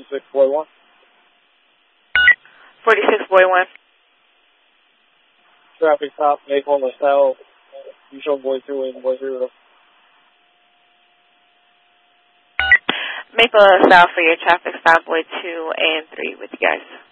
46 Boy 1. 46 Boy 1. Traffic stop, Maple LaSalle. You show Boy 2 and Boy 0. Maple LaSalle for your traffic stop, Boy 2 and 3 with you guys.